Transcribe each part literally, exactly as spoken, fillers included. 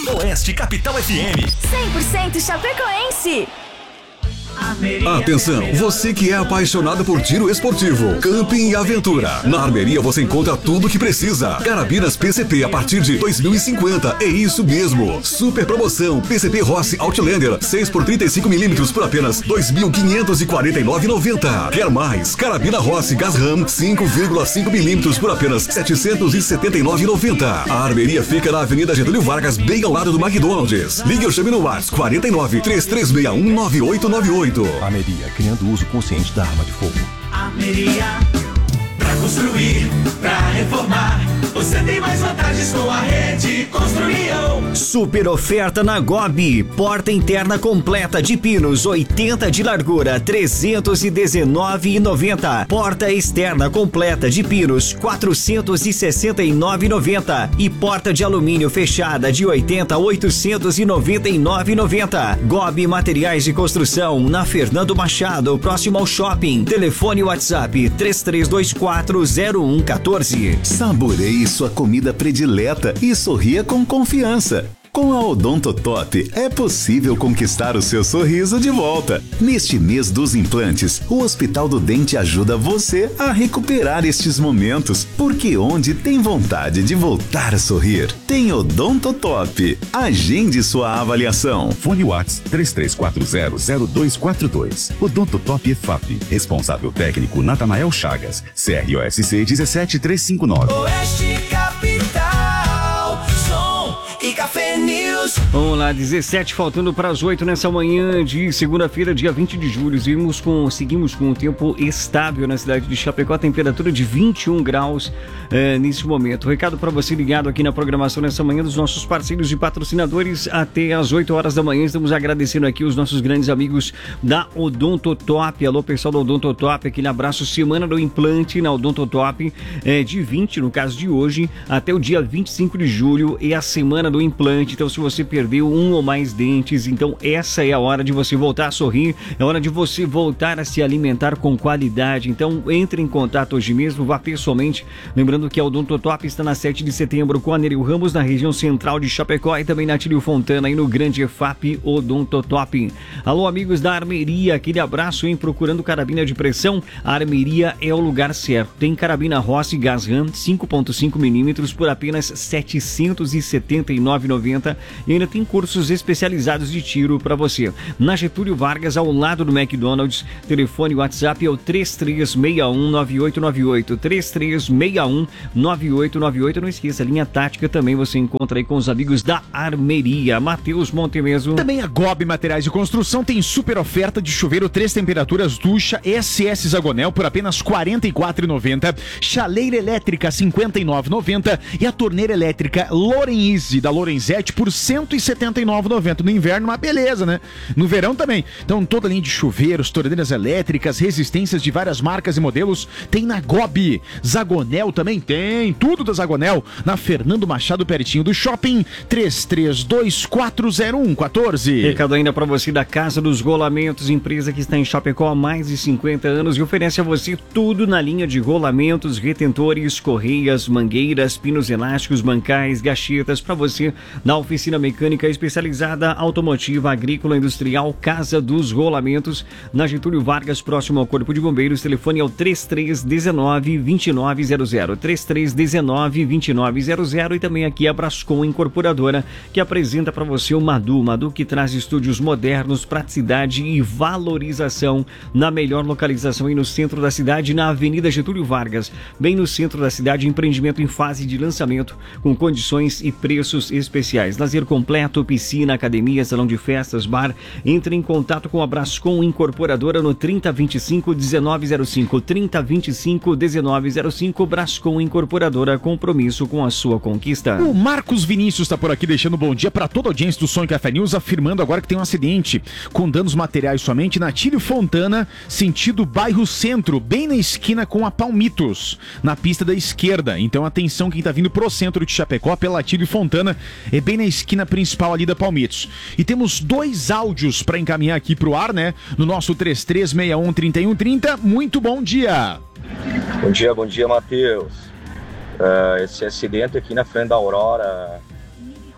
Oeste Capital F M. cem por cento Chapecoense. Atenção, você que é apaixonado por tiro esportivo, camping e aventura. Na Armeria você encontra tudo o que precisa. Carabinas P C P a partir de dois mil e cinquenta. É isso mesmo. Super promoção P C P Rossi Outlander seis por trinta e cinco milímetros por apenas dois mil quinhentos e quarenta e nove reais e noventa centavos. Quer mais? Carabina Rossi Gas Ram cinco vírgula cinco milímetros por apenas setecentos e setenta e nove reais e noventa centavos. A Armeria fica na Avenida Getúlio Vargas, bem ao lado do McDonald's. Ligue ou chame no WhatsApp quarenta e nove, três três seis um, nove oito nove oito. Armeria, criando o uso consciente da arma de fogo. Armeria, pra construir, pra reformar, você tem mais vantagens com a Rede Construião. Super oferta na Gobi. Porta interna completa de pinos, oitenta de largura, trezentos e dezenove reais e noventa centavos. Porta externa completa de pinos, quatrocentos e sessenta e nove reais e noventa centavos. E porta de alumínio fechada de oitenta a oitocentos e noventa e nove reais e noventa centavos. Gobi Materiais de Construção, na Fernando Machado, próximo ao shopping. Telefone WhatsApp três três dois quatro zero um um quatro. Saboreie sua comida predileta e sorria com confiança. Com a Odontotop é possível conquistar o seu sorriso de volta. Neste mês dos implantes, o Hospital do Dente ajuda você a recuperar estes momentos, porque onde tem vontade de voltar a sorrir, tem Odontotop. Agende sua avaliação. Fone WhatsApp três três quatro zero zero dois quatro dois. Odontotop E F A P. Responsável técnico Natanael Chagas. C R O S C um sete três cinco nove. Oeste Capital, som e café News. Vamos lá, dezessete faltando para as oito nessa manhã de segunda-feira, dia vinte de julho. Seguimos com, seguimos com o tempo estável na cidade de Chapecó, temperatura de vinte e um graus é, nesse momento. Recado para você ligado aqui na programação nessa manhã dos nossos parceiros e patrocinadores até as oito horas da manhã. Estamos agradecendo aqui os nossos grandes amigos da Odontotop. Alô, pessoal da Odontotop, aquele abraço. Semana do implante na Odontotop, é, de vinte, no caso de hoje, até o dia vinte e cinco de julho, é a semana do implante. Então, se você perdeu um ou mais dentes, então essa é a hora de você voltar a sorrir, é hora de você voltar a se alimentar com qualidade. Então, entre em contato hoje mesmo, vá pessoalmente. Lembrando que a Odontotop está na sete de setembro com a Nereu Ramos, na região central de Chapecó, e também na Tílio Fontana, aí no grande E F A P Odontotop. Alô, amigos da Armeria, aquele abraço, hein? Procurando carabina de pressão, a Armeria é o lugar certo. Tem carabina Rossi Gas Ram cinco ponto cinco milímetros por apenas setecentos e setenta e nove reais e noventa centavos. E ainda tem cursos especializados de tiro para você. Na Getúlio Vargas, ao lado do McDonald's, telefone WhatsApp é o três três seis um, nove oito nove oito, três três seis um, nove oito nove oito. Não esqueça, a linha tática também você encontra aí com os amigos da Armeria. Matheus Montemeso. Também a Gobi Materiais de Construção tem super oferta de chuveiro três temperaturas ducha S S Zagonel por apenas quarenta e quatro reais e noventa centavos. Chaleira elétrica cinquenta e nove reais e noventa centavos. E a torneira elétrica Loren Easy da Lorenzetti por cento e setenta e nove reais e noventa centavos. No inverno, uma beleza, né? No verão também. Então, toda a linha de chuveiros, torneiras elétricas, resistências de várias marcas e modelos tem na Gobi. Zagonel também tem, tudo da Zagonel, na Fernando Machado, pertinho do shopping. Três três dois quatro zero um um quatro. Recado ainda para você da Casa dos Rolamentos, empresa que está em Chapecó há mais de cinquenta anos e oferece a você tudo na linha de rolamentos, retentores, correias, mangueiras, pinos elásticos, bancais, gachetas para você na oficina mecânica especializada automotiva, agrícola, industrial, Casa dos Rolamentos, na Getúlio Vargas, próximo ao Corpo de Bombeiros. Telefone é o três três um nove, dois nove zero zero, três três um nove, dois nove zero zero. E também aqui a Brascom Incorporadora, que apresenta para você o Madu, Madu que traz estúdios modernos, praticidade e valorização na melhor localização aí no centro da cidade, na Avenida Getúlio Vargas, bem no centro da cidade. Empreendimento em fase de lançamento com condições e preços especiais. Lazer completo, piscina, academia, salão de festas, bar. Entre em contato com a Brascom Incorporadora no trinta, vinte e cinco, dezenove zero cinco, trinta, vinte e cinco, dezenove zero cinco. Brascom Incorporadora, compromisso com a sua conquista. O Marcos Vinícius está por aqui deixando um bom dia para toda a audiência do Som e Café News, afirmando agora que tem um acidente com danos materiais somente na Tílio Fontana, sentido bairro Centro, bem na esquina com a Palmitos, na pista da esquerda. Então atenção quem está vindo pro centro de Chapecó pela Tílio Fontana, é bem na esquina principal ali da Palmitos. E temos dois áudios para encaminhar aqui pro ar, né? No nosso três três seis um, trinta e um trinta. Muito bom dia! Bom dia, bom dia, Matheus. Uh, esse acidente aqui na frente da Aurora,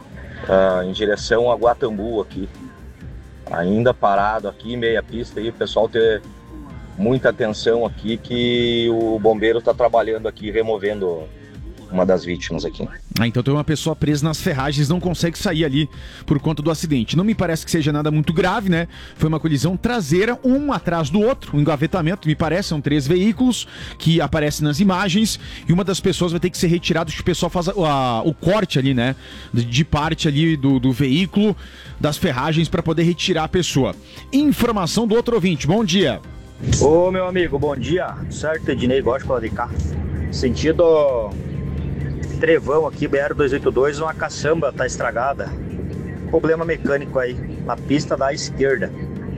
uh, em direção a Guatambu aqui. Ainda parado aqui, meia pista aí, o pessoal ter muita atenção aqui que o bombeiro está trabalhando aqui, removendo uma das vítimas aqui. Ah, então tem uma pessoa presa nas ferragens, não consegue sair ali por conta do acidente. Não me parece que seja nada muito grave, né? Foi uma colisão traseira, um atrás do outro, um engavetamento, me parece, são três veículos que aparecem nas imagens e uma das pessoas vai ter que ser retirada, o pessoal faz a, a, o corte ali, né? De, de parte ali do, do veículo, das ferragens para poder retirar a pessoa. Informação do outro ouvinte, bom dia. Ô meu amigo, bom dia. Certo, Ednei, gosto de falar de carro. Sentido Trevão aqui, B R duzentos e oitenta e dois, uma caçamba tá estragada. Problema mecânico aí, na pista da esquerda.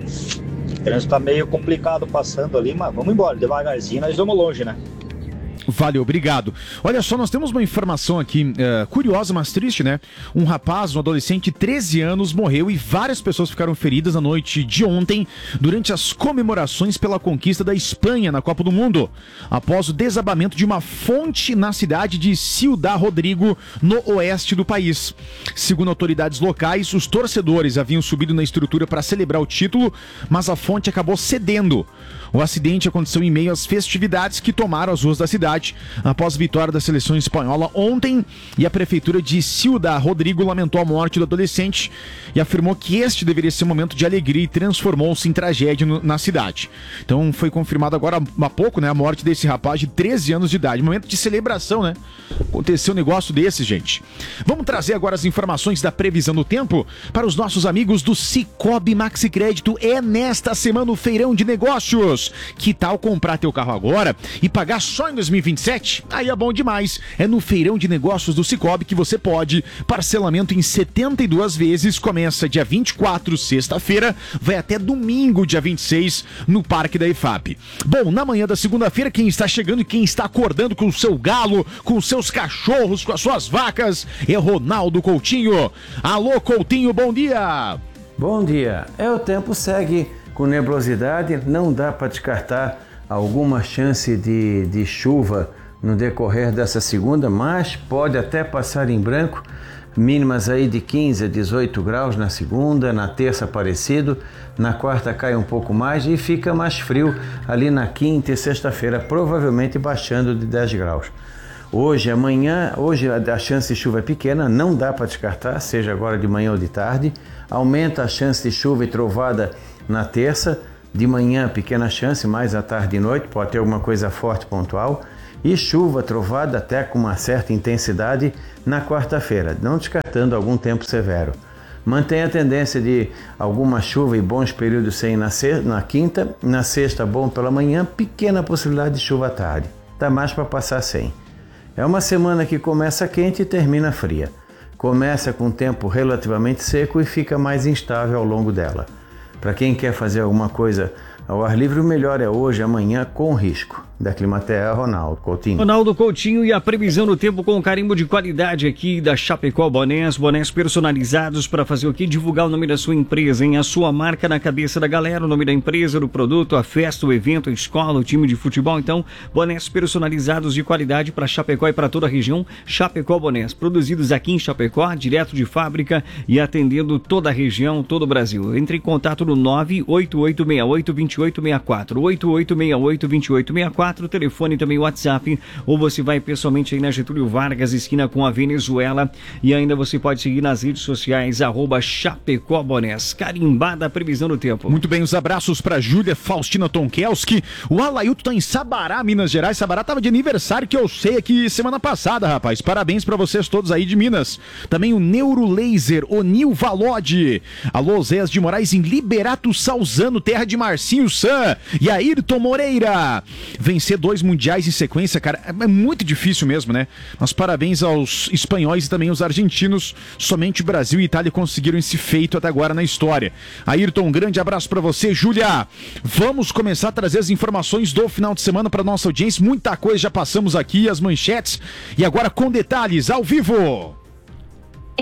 O trânsito tá meio complicado passando ali, mas vamos embora, devagarzinho, nós vamos longe, né? Valeu, obrigado. Olha só, nós temos uma informação aqui uh, curiosa, mas triste, né? Um rapaz, um adolescente de treze anos, morreu e várias pessoas ficaram feridas na noite de ontem durante as comemorações pela conquista da Espanha na Copa do Mundo, após o desabamento de uma fonte na cidade de Ciudad Rodrigo, no oeste do país. Segundo autoridades locais, os torcedores haviam subido na estrutura para celebrar o título, mas a fonte acabou cedendo. O acidente aconteceu em meio às festividades que tomaram as ruas da cidade após a vitória da seleção espanhola ontem, e a prefeitura de Ciudad Rodrigo lamentou a morte do adolescente e afirmou que este deveria ser um momento de alegria e transformou-se em tragédia no, na cidade. Então foi confirmado agora há pouco, né, a morte desse rapaz de treze anos de idade. Momento de celebração, né? Aconteceu um negócio desse, gente. Vamos trazer agora as informações da previsão do tempo para os nossos amigos do Sicoob Maxi Crédito. É nesta semana o feirão de negócios. Que tal comprar teu carro agora e pagar só em dois mil e vinte e sete? Aí é bom demais. É no feirão de negócios do Sicoob que você pode. Parcelamento em setenta e duas vezes. Começa dia vinte e quatro, sexta-feira, vai até domingo, dia vinte e seis, no Parque da I F A P. Bom, na manhã da segunda-feira, quem está chegando e quem está acordando com o seu galo, com os seus cachorros, com as suas vacas, é Ronaldo Coutinho. Alô, Coutinho, bom dia! Bom dia. É, o tempo segue com nebulosidade, não dá para descartar alguma chance de, de chuva no decorrer dessa segunda, mas pode até passar em branco, mínimas aí de quinze a dezoito graus na segunda, na terça parecido, na quarta cai um pouco mais e fica mais frio ali na quinta e sexta-feira, provavelmente baixando de dez graus. Hoje, amanhã, hoje a chance de chuva é pequena, não dá para descartar, seja agora de manhã ou de tarde, aumenta a chance de chuva e trovada na terça, de manhã pequena chance, mais à tarde e noite, pode ter alguma coisa forte pontual, e chuva, trovada até com uma certa intensidade na quarta-feira, não descartando algum tempo severo. Mantém a tendência de alguma chuva e bons períodos sem na, sexta, na quinta, na sexta bom pela manhã, pequena possibilidade de chuva à tarde, dá mais para passar sem. É uma semana que começa quente e termina fria. Começa com tempo relativamente seco e fica mais instável ao longo dela. Para quem quer fazer alguma coisa ao ar livre, o melhor é hoje, amanhã, com risco. Da Climatea, Ronaldo Coutinho. Ronaldo Coutinho e a previsão do tempo com carimbo de qualidade aqui da Chapecó Bonés, bonés personalizados para fazer o quê? Divulgar o nome da sua empresa, hein? A sua marca na cabeça da galera, o nome da empresa, do produto, a festa, o evento, a escola, o time de futebol. Então, bonés personalizados de qualidade para Chapecó e para toda a região. Chapecó Bonés, produzidos aqui em Chapecó, direto de fábrica e atendendo toda a região, todo o Brasil. Entre em contato no nove oito oito seis oito, dois oito seis quatro, oito oito seis oito, dois oito seis quatro, o telefone também o WhatsApp, ou você vai pessoalmente aí na Getúlio Vargas, esquina com a Venezuela, e ainda você pode seguir nas redes sociais, arroba Chapecó Bonés, carimbada a previsão do tempo. Muito bem, os abraços para Júlia Faustina Tonkelski, o Alailton tá em Sabará, Minas Gerais. Sabará tava de aniversário, que eu sei aqui semana passada, rapaz, parabéns para vocês todos aí de Minas. Também o Neurolaser, o Nil Valode, alô Zés de Moraes em Liberato Salzano, terra de Marcinho San e Ayrton Moreira. Vencer dois mundiais em sequência, cara, é muito difícil mesmo, né? Mas parabéns aos espanhóis e também aos argentinos. Somente Brasil e Itália conseguiram esse feito até agora na história. Ayrton, um grande abraço pra você. Júlia, vamos começar a trazer as informações do final de semana pra nossa audiência. Muita coisa já passamos aqui, as manchetes, e agora com detalhes, ao vivo.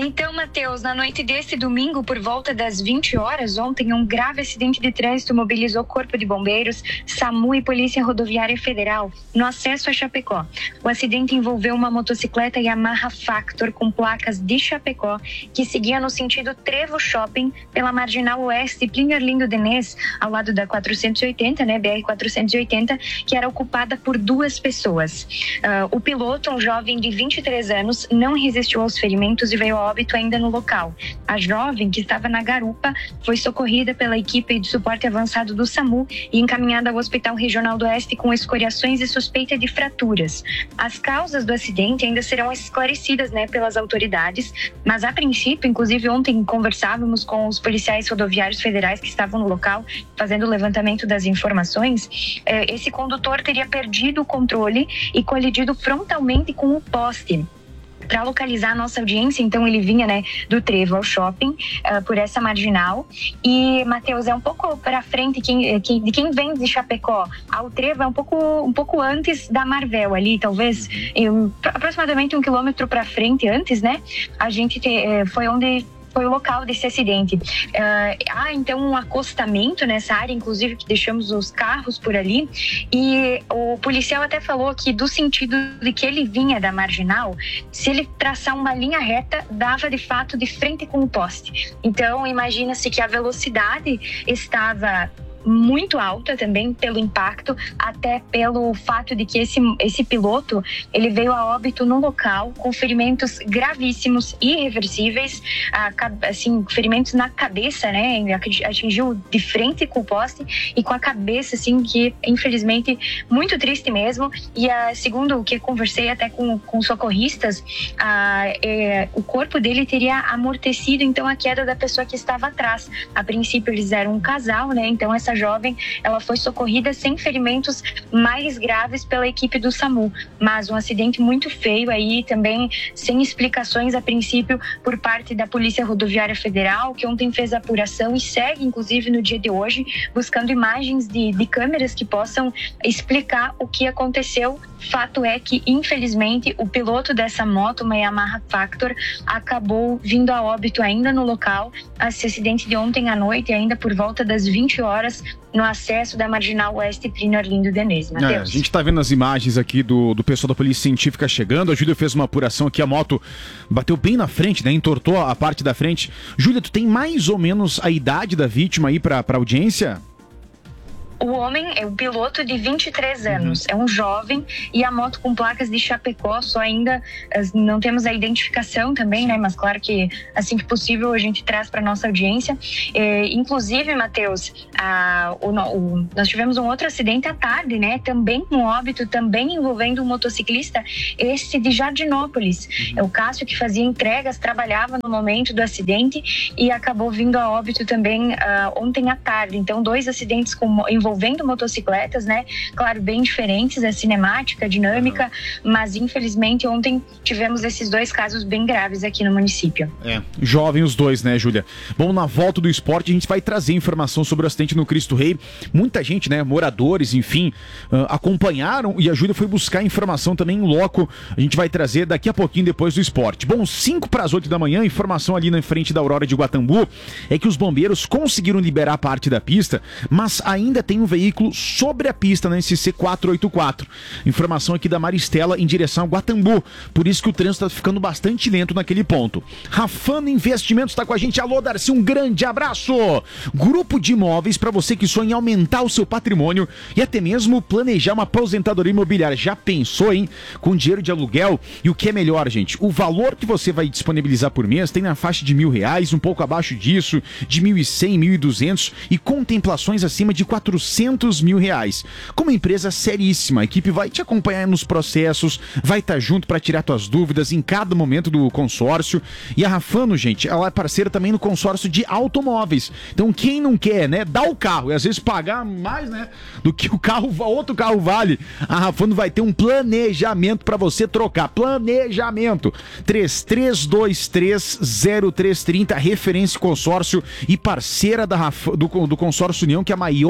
Então, Matheus, na noite desse domingo, por volta das vinte horas, ontem, um grave acidente de trânsito mobilizou Corpo de Bombeiros, SAMU e Polícia Rodoviária Federal no acesso a Chapecó. O acidente envolveu uma motocicleta Yamaha Factor com placas de Chapecó que seguia no sentido Trevo Shopping pela Marginal Oeste Plínio Arlindo Denez, ao lado da quatrocentos e oitenta, né, B R quatrocentos e oitenta, que era ocupada por duas pessoas. Uh, o piloto, um jovem de vinte e três anos, não resistiu aos ferimentos e veio a óbito ainda no local. A jovem, que estava na garupa, foi socorrida pela equipe de suporte avançado do SAMU e encaminhada ao Hospital Regional do Oeste com escoriações e suspeita de fraturas. As causas do acidente ainda serão esclarecidas, né, pelas autoridades, mas a princípio, inclusive ontem conversávamos com os policiais rodoviários federais que estavam no local fazendo o levantamento das informações. Eh, esse condutor teria perdido o controle e colidido frontalmente com o poste. Para localizar a nossa audiência, então ele vinha, né, do Trevo ao shopping, uh, por essa marginal. E, Matheus, é um pouco para frente quem, quem, de quem vem de Chapecó ao Trevo, é um pouco, um pouco antes da Marvel ali, talvez um, aproximadamente um quilômetro para frente antes, né? A gente te, foi onde foi o local desse acidente. Uh, há então um acostamento nessa área, inclusive que deixamos os carros por ali, e o policial até falou que do sentido de que ele vinha da marginal, se ele traçar uma linha reta, dava de fato de frente com o poste. Então imagina-se que a velocidade estava muito alta também pelo impacto, até pelo fato de que esse, esse piloto, ele veio a óbito no local com ferimentos gravíssimos, irreversíveis, assim, ferimentos na cabeça, né, atingiu de frente com o poste e com a cabeça, assim, que infelizmente muito triste mesmo. E a, segundo o que conversei até com, com socorristas, a, é, o corpo dele teria amortecido então a queda da pessoa que estava atrás. A princípio eles eram um casal, né, então essa jovem, ela foi socorrida sem ferimentos mais graves pela equipe do SAMU, mas um acidente muito feio aí também, sem explicações a princípio por parte da Polícia Rodoviária Federal, que ontem fez a apuração e segue inclusive no dia de hoje buscando imagens de, de câmeras que possam explicar o que aconteceu. Fato é que, infelizmente, o piloto dessa moto, uma Yamaha Factor, acabou vindo a óbito ainda no local. Esse acidente de ontem à noite, ainda por volta das vinte horas, no acesso da Marginal Oeste Plínio Arlindo Denez. É, a gente tá vendo as imagens aqui do, do pessoal da Polícia Científica chegando. A Júlia fez uma apuração aqui, a moto bateu bem na frente, né? Entortou a parte da frente. Júlia, tu tem mais ou menos a idade da vítima aí pra, pra audiência? O homem é o piloto de vinte e três anos, uhum. É um jovem, e a moto com placas de Chapecó, só ainda não temos a identificação também, né? Mas claro que assim que possível a gente traz para nossa audiência. É, inclusive, Matheus, a, o, o, nós tivemos um outro acidente à tarde, né? Também com óbito, também envolvendo um motociclista, esse de Jardinópolis. Uhum. É o Cássio, que fazia entregas, trabalhava no momento do acidente e acabou vindo a óbito também uh, ontem à tarde. Então, dois acidentes com, envolvendo envolvendo motocicletas, né? Claro, bem diferentes, a cinemática, a dinâmica, uhum. Mas infelizmente ontem tivemos esses dois casos bem graves aqui no município. É, jovem os dois, né, Júlia? Bom, na volta do esporte a gente vai trazer informação sobre o acidente no Cristo Rei. Muita gente, né, moradores, enfim, uh, acompanharam, e a Júlia foi buscar informação também em loco. A gente vai trazer daqui a pouquinho depois do esporte. Bom, cinco para as oito da manhã, informação ali na frente da Aurora de Guatambu é que os bombeiros conseguiram liberar parte da pista, mas ainda tem um veículo sobre a pista na S C quatrocentos e oitenta e quatro. Informação aqui da Maristela em direção a Guatambu. Por isso que o trânsito está ficando bastante lento naquele ponto. Rafano Investimentos está com a gente. Alô, Darcy, um grande abraço! Grupo de imóveis para você que sonha em aumentar o seu patrimônio e até mesmo planejar uma aposentadoria imobiliária. Já pensou, hein? Com dinheiro de aluguel. E o que é melhor, gente? O valor que você vai disponibilizar por mês tem na faixa de mil reais, um pouco abaixo disso, de mil e cem, mil e duzentos e contemplações acima de quatrocentos mil reais. Com uma empresa seríssima, a equipe vai te acompanhar nos processos, vai estar junto para tirar tuas dúvidas em cada momento do consórcio. E a Rafano, gente, ela é parceira também no consórcio de automóveis. Então quem não quer, né, dar o carro e às vezes pagar mais, né, do que o carro, outro carro vale, a Rafano vai ter um planejamento para você trocar. Planejamento. três três dois três zero três três zero, referência consórcio e parceira da Raf... do, do consórcio União, que é a maior administração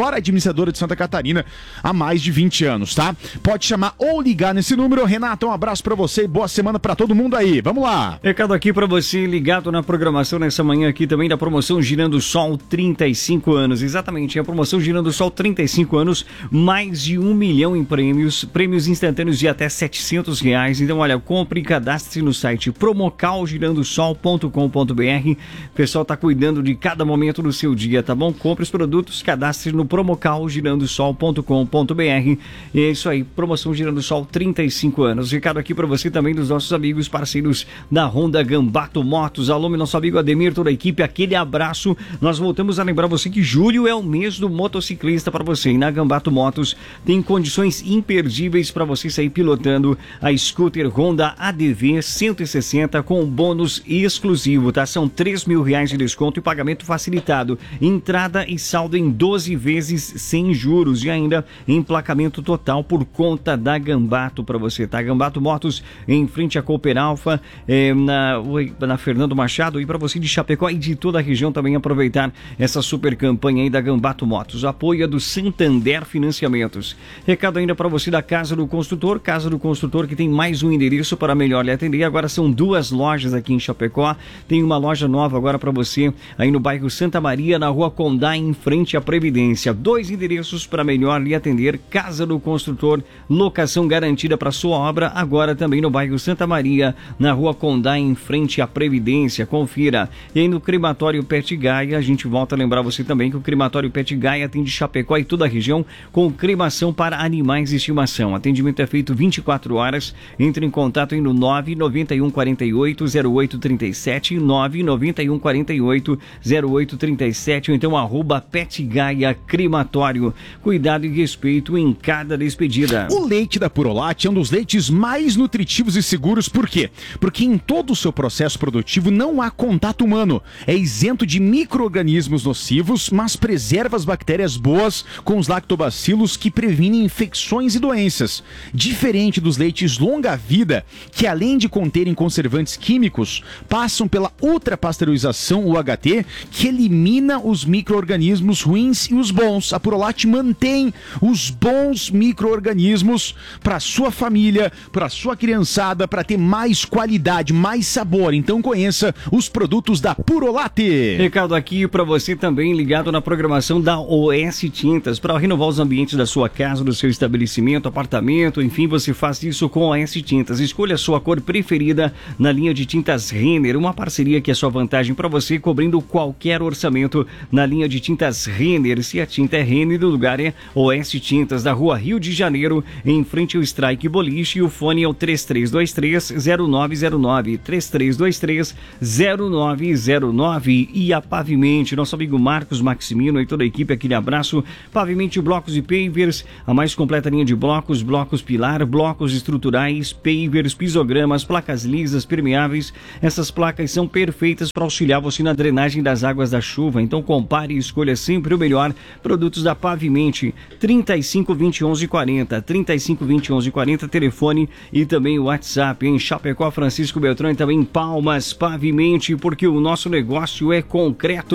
pasteurizadora de Santa Catarina há mais de vinte anos, tá? Pode chamar ou ligar nesse número. Renato, um abraço pra você e boa semana pra todo mundo aí. Vamos lá. Recado aqui pra você ligado na programação nessa manhã aqui também da promoção Girando Sol trinta e cinco anos. Exatamente, a promoção Girando Sol trinta e cinco anos, mais de um milhão em prêmios, prêmios instantâneos de até setecentos reais. Então, olha, compre e cadastre no site promocal girando sol ponto com ponto b r. O pessoal tá cuidando de cada momento do seu dia, tá bom? Compre os produtos, cadastre no promocal girando sol ponto com ponto b r. E é isso aí, promoção Girando Sol trinta e cinco anos. Recado aqui pra você também dos nossos amigos parceiros da Honda Gambato Motos. Alô, meu nosso amigo Ademir, toda a equipe, aquele abraço. Nós voltamos a lembrar você que julho é o mês do motociclista para você. E na Gambato Motos tem condições imperdíveis para você sair pilotando a scooter Honda A D V cento e sessenta com bônus exclusivo, tá? São três mil reais de desconto e pagamento facilitado. Entrada e saldo em doze vezes sem juros e ainda emplacamento total por conta da Gambato para você, tá? Gambato Motos em frente à Cooper Alfa, é, na, na Fernando Machado, e para você de Chapecó e de toda a região também aproveitar essa super campanha aí da Gambato Motos. Apoio do Santander Financiamentos. Recado ainda para você da Casa do Construtor, Casa do Construtor que tem mais um endereço para melhor lhe atender. Agora são duas lojas aqui em Chapecó. Tem uma loja nova agora para você aí no bairro Santa Maria, na Rua Condá, em frente à Previdência. Dois endereços para melhor lhe atender. Casa do Construtor, locação garantida para sua obra, agora também no bairro Santa Maria, na Rua Condá, em frente à Previdência. Confira. E aí no crematório Pet Gaia, a gente volta a lembrar você também que o crematório Pet Gaia atende Chapecó e toda a região com cremação para animais de estimação. Atendimento é feito vinte e quatro horas. Entre em contato aí no nove nove um quatro oito zero oito três sete, nove nove um quatro oito zero oito três sete ou então arroba Pet Gaia Crematório. Cuidado e respeito em cada despedida. O leite da Purolate é um dos leites mais nutritivos e seguros. Por quê? Porque em todo o seu processo produtivo não há contato humano. É isento de micro-organismos nocivos, mas preserva as bactérias boas com os lactobacilos que previnem infecções e doenças. Diferente dos leites longa-vida, que além de conterem conservantes químicos, passam pela ultrapasteurização, o H T, que elimina os micro-organismos ruins e os bons. A Purolate mantém os bons micro-organismos para sua família, para sua criançada, para ter mais qualidade, mais sabor. Então conheça os produtos da Purolate. Recado aqui para você também ligado na programação da O S Tintas. Para renovar os ambientes da sua casa, do seu estabelecimento, apartamento, enfim, você faz isso com O S Tintas. Escolha a sua cor preferida na linha de tintas Renner, uma parceria que é sua vantagem para você, cobrindo qualquer orçamento na linha de tintas Renner. Se a tinta é Renner, o lugar é O S Tintas, da Rua Rio de Janeiro, em frente ao Strike Boliche, e o fone é o três três dois três zero nove zero nove, três três dois três zero nove zero nove. E a Pavimente, nosso amigo Marcos Maximino e toda a equipe, aquele abraço. Pavimente Blocos e Pavers, a mais completa linha de blocos, blocos pilar, blocos estruturais, pavers, pisogramas, placas lisas, permeáveis. Essas placas são perfeitas para auxiliar você na drenagem das águas da chuva, então compare e escolha sempre o melhor. Produtos da Pavimente, trinta e cinco, vinte, onze, quarenta, trinta e cinco, vinte, onze, quarenta, telefone e também o WhatsApp em Chapecó, Francisco Beltrão, e também em Palmas. Pavimente, porque o nosso negócio é concreto.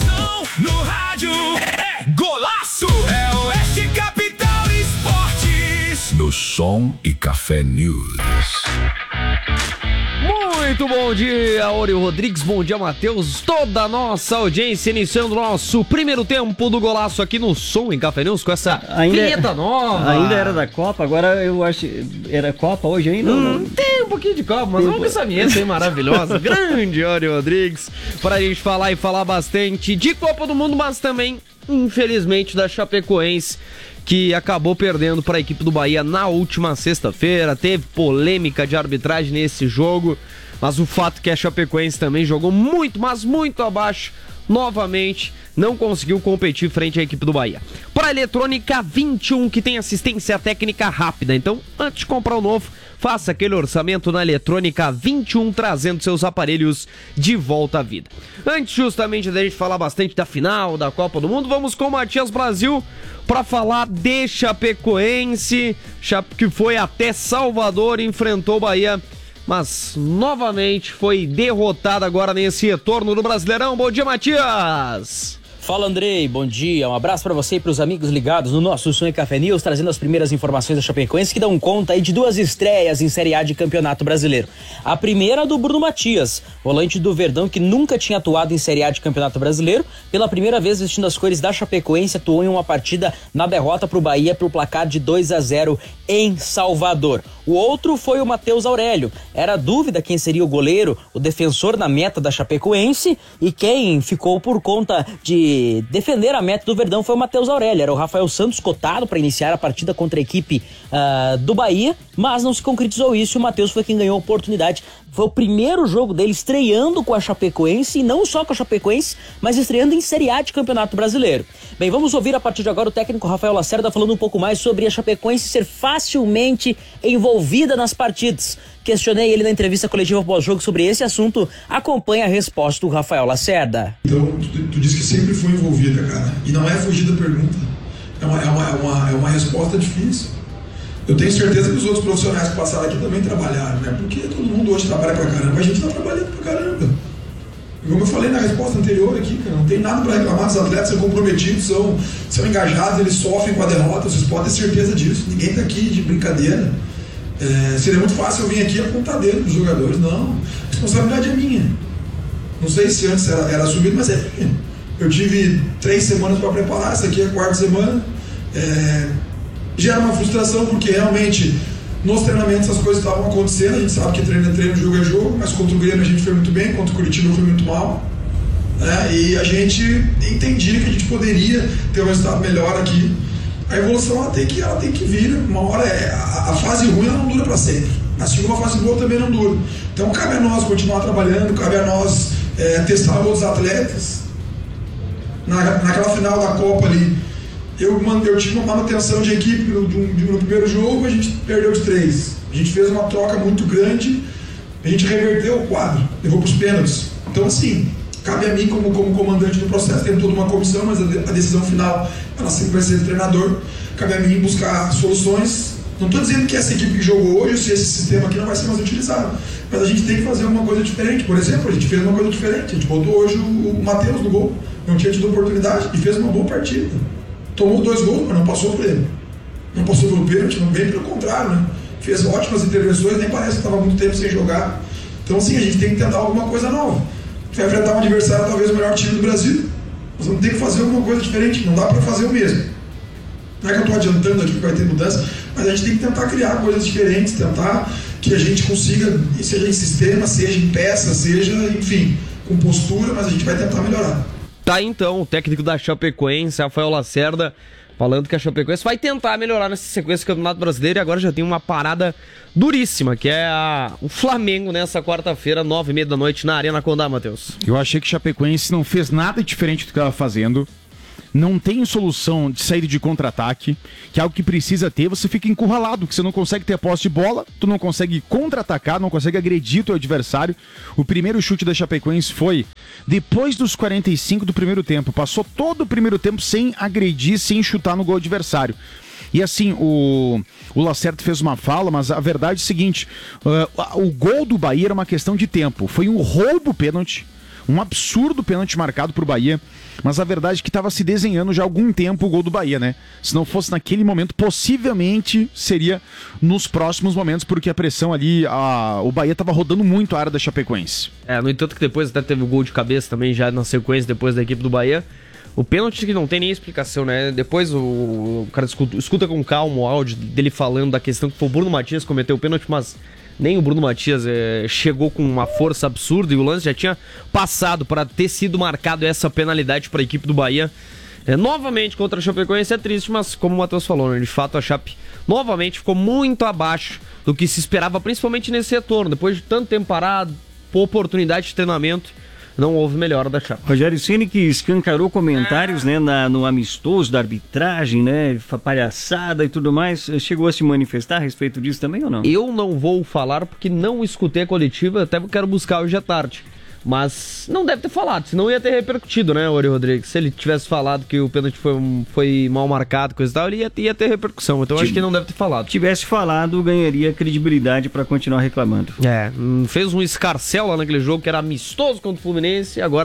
No rádio é golaço, é Oeste Capital Esportes. No Som e Café News. Muito bom dia, Áureo Rodrigues, bom dia, Matheus, toda a nossa audiência, iniciando o nosso primeiro tempo do golaço aqui no Som em Café News, com essa ainda, vinheta nova. Ainda era da Copa, agora eu acho, era Copa hoje ainda? Hum, tem um pouquinho de Copa, mas tem, vamos com essa vinheta aí maravilhosa, grande Áureo Rodrigues, para a gente falar e falar bastante de Copa do Mundo, mas também, infelizmente, da Chapecoense, que acabou perdendo para a equipe do Bahia na última sexta-feira. Teve polêmica de arbitragem nesse jogo, mas o fato é que a Chapecoense também jogou muito, mas muito abaixo. Novamente, não conseguiu competir frente à equipe do Bahia. Para a Eletrônica vinte e um, que tem assistência técnica rápida. Então, antes de comprar o novo, faça aquele orçamento na Eletrônica vinte e um, trazendo seus aparelhos de volta à vida. Antes justamente da gente falar bastante da final da Copa do Mundo, vamos com o Matias Brasil para falar de Chapecoense, que foi até Salvador e enfrentou o Bahia, mas novamente foi derrotado agora nesse retorno do Brasileirão. Bom dia, Matias! Fala, Andrei, bom dia, um abraço pra você e pros amigos ligados no nosso Sonho Café News, trazendo as primeiras informações da Chapecoense que dão conta aí de duas estreias em Série A de Campeonato Brasileiro. A primeira do Bruno Matias, volante do Verdão que nunca tinha atuado em Série A de Campeonato Brasileiro, pela primeira vez vestindo as cores da Chapecoense, atuou em uma partida na derrota pro Bahia pelo placar de dois a zero em Salvador. O outro foi o Matheus Aurélio, era dúvida quem seria o goleiro, o defensor na meta da Chapecoense, e quem ficou por conta de defender a meta do Verdão foi o Matheus Aurélio. Era o Rafael Santos cotado para iniciar a partida contra a equipe uh, do Bahia, mas não se concretizou isso e o Matheus foi quem ganhou a oportunidade. Foi o primeiro jogo dele estreando com a Chapecoense, e não só com a Chapecoense, mas estreando em Série A de Campeonato Brasileiro. Bem, vamos ouvir a partir de agora o técnico Rafael Lacerda falando um pouco mais sobre a Chapecoense ser facilmente envolvida nas partidas. Questionei ele na entrevista coletiva pós-jogo sobre esse assunto. Acompanhe a resposta do Rafael Lacerda. Então, tu, tu disse que sempre foi envolvida, cara. E não é fugir da pergunta. É uma, é uma, é uma, é uma resposta difícil. Eu tenho certeza que os outros profissionais que passaram aqui também trabalharam, né? Porque todo mundo hoje trabalha pra caramba. A gente tá trabalhando pra caramba. E como eu falei na resposta anterior aqui, cara, não tem nada pra reclamar. Os atletas são comprometidos, são, são engajados, eles sofrem com a derrota. Vocês podem ter certeza disso. Ninguém tá aqui de brincadeira. É, seria muito fácil eu vir aqui apontar dedo dos jogadores. Não, a responsabilidade é minha. Não sei se antes era, era assumido, mas é minha. Eu tive três semanas para preparar, essa aqui é a quarta semana. É, gera uma frustração porque realmente nos treinamentos as coisas estavam acontecendo. A gente sabe que treino é treino, jogo é jogo, mas contra o Grêmio a gente foi muito bem, contra o Curitiba foi muito mal. É, e a gente entendia que a gente poderia ter um resultado melhor aqui. A evolução ela tem que, ela tem que vir, uma hora é, a, a fase ruim ela não dura para sempre, assim como a fase boa também não dura. Então cabe a nós continuar trabalhando, cabe a nós é, testar outros atletas. Na, naquela final da Copa ali, eu, eu tive uma manutenção de equipe no, no primeiro jogo, a gente perdeu de três. A gente fez uma troca muito grande, a gente reverteu o quadro, levou para os pênaltis. Então assim, cabe a mim como, como comandante do processo, tem toda uma comissão, mas a, a decisão final ela sempre vai ser do treinador. Cabe a mim buscar soluções. Não estou dizendo que essa equipe que jogou hoje, se esse sistema aqui não vai ser mais utilizado, mas a gente tem que fazer uma coisa diferente. Por exemplo, a gente fez uma coisa diferente, a gente botou hoje o, o Matheus no gol, não tinha tido oportunidade e fez uma boa partida. Tomou dois gols, mas não passou por ele. Não passou pelo pênalti, não, bem pelo contrário, né? Fez ótimas intervenções, nem parece que estava muito tempo sem jogar. Então assim, a gente tem que tentar alguma coisa nova. Vai enfrentar um adversário talvez o melhor time do Brasil, nós vamos ter que fazer alguma coisa diferente, não dá para fazer o mesmo. Não é que eu estou adiantando aqui que vai ter mudança, mas a gente tem que tentar criar coisas diferentes, tentar que a gente consiga, seja em sistema, seja em peça, seja, enfim, com postura, mas a gente vai tentar melhorar. Tá então, o técnico da Chapecoense, Rafael Lacerda, falando que a Chapecoense vai tentar melhorar nessa sequência do Campeonato Brasileiro e agora já tem uma parada duríssima, que é a, o Flamengo nessa quarta-feira, nove e meia da noite, na Arena Condá, Matheus. Eu achei que a Chapecoense não fez nada diferente do que estava fazendo. Não tem solução de saída de contra-ataque, que é algo que precisa ter, você fica encurralado, que você não consegue ter a posse de bola, tu não consegue contra-atacar, não consegue agredir o teu adversário. O primeiro chute da Chapecoense foi depois dos quarenta e cinco do primeiro tempo, passou todo o primeiro tempo sem agredir, sem chutar no gol adversário. E assim, o, o Lacerda fez uma fala, mas a verdade é o seguinte, uh, o gol do Bahia era uma questão de tempo, foi um roubo pênalti, um absurdo pênalti marcado pro Bahia, mas a verdade é que estava se desenhando já há algum tempo o gol do Bahia, né? Se não fosse naquele momento, possivelmente seria nos próximos momentos, porque a pressão ali, a, o Bahia estava rodando muito a área da Chapecoense. É, no entanto que depois até teve o gol de cabeça também, já na sequência, depois da equipe do Bahia. O pênalti que não tem nem explicação, né? Depois o, o cara escuta, escuta com calma o áudio dele falando da questão que foi o Bruno Matias que cometeu o pênalti, mas nem o Bruno Matias é, chegou com uma força absurda e o lance já tinha passado para ter sido marcado essa penalidade para a equipe do Bahia. É, novamente contra a Chapecoense é triste, mas como o Matheus falou, né, de fato a Chape novamente ficou muito abaixo do que se esperava, principalmente nesse retorno. Depois de tanto tempo parado, por oportunidade de treinamento, não houve melhora da Chape. Rogério Ceni que escancarou comentários, né, na, no amistoso da arbitragem, né, palhaçada e tudo mais, chegou a se manifestar a respeito disso também ou não? Eu não vou falar porque não escutei a coletiva, até quero buscar hoje à tarde. Mas não deve ter falado, senão ia ter repercutido, né, Ori Rodrigues? Se ele tivesse falado que o pênalti foi, foi mal marcado, coisa e tal, ele ia, ia ter repercussão. Então eu acho que ele não deve ter falado. Tivesse falado, ganharia credibilidade pra continuar reclamando. É, fez um escarcel lá naquele jogo que era amistoso contra o Fluminense e agora